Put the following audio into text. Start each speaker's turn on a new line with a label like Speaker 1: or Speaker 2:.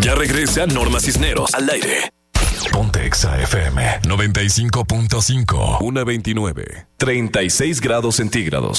Speaker 1: Ya regresa Norma Cisneros al aire.
Speaker 2: Ponte Exa FM 95.5.
Speaker 1: 1:29. 36 grados centígrados.